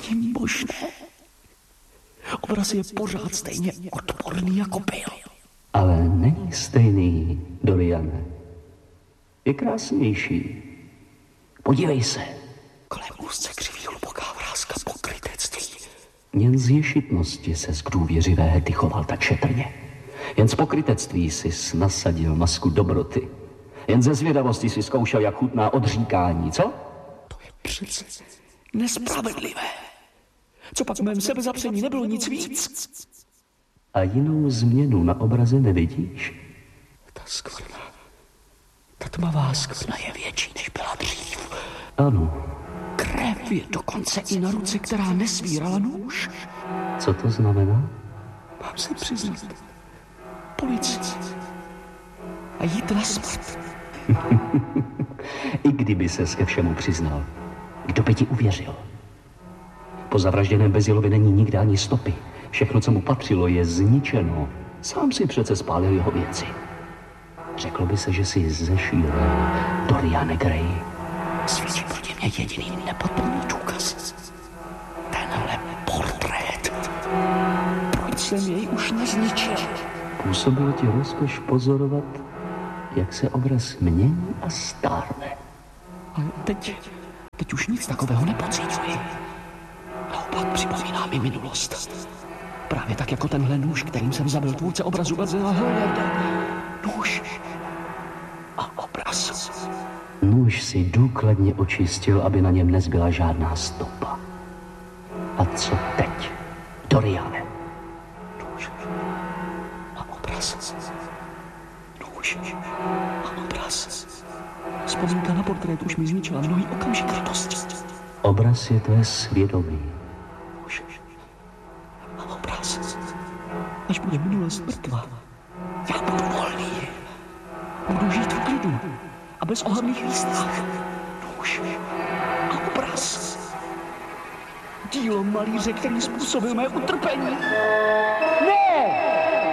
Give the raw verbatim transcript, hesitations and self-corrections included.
není možné. Obraz je pořád stejně odporný, jako byl. Ale není stejný, Doriane. Je krásnější. Podívej se. Kolem úzce křiví hluboká vrázka pokrytectví. Jen z ješitnosti ses k důvěřivé Hety choval tak šetrně. Jen z pokrytectví jsi nasadil masku dobroty. Jen ze zvědavosti si zkoušel, jak chutná odříkání, co? To je přece nespravedlivé. Co pak v mém sebezapření nebylo nic víc? A jinou změnu na obraze nevidíš? Ta skvrna, ta tmavá skvrna je větší, než byla dřív. Ano. Krev je dokonce i na ruce, která nesvírala nůž. Co to znamená? Mám se přiznat. Policii. A jít na smrt. I kdyby ses ke všemu přiznal, kdo by ti uvěřil? Po zavražděném Bezilovi není nikde ani stopy. Všechno, co mu patřilo, je zničeno. Sám si přece spálil jeho věci. Řeklo by se, že jsi zešílel, Doriane Gray. Svědčí proti mě jediný nepatrný důkaz. Tenhle portrét. Proč jsem jej už nezničil? Působilo ti rozkoš pozorovat, jak se obraz mění a stárne. Ale teď, teď už nic takového nepocituji. Naopak připomíná mi minulost. Právě tak jako tenhle nůž, kterým jsem zabil tvůrce obrazu Bazila Hillarda. Nůž a obraz. Nůž si důkladně očistil, aby na něm nezbyla žádná stopa. A co teď, Doriane? Nůž a obraz. Nůž a obraz. Vzpomínka na portrét už mi zničila mnohý okamžik radosti. Obraz je tvé svědomí. Nůž a obraz. Až bude minulost mrtvá, já budu volný. Budu žít v klidu a bez ohavných výstrach. Nůž a obraz. Dílo malíře, který způsobil mé utrpení. Ne!